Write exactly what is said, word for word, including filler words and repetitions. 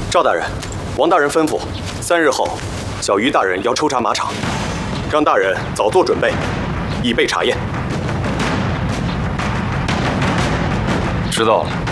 赵大人，王大人吩咐，三日后，小于大人要抽查马场，让大人早做准备，以备查验。 知道了。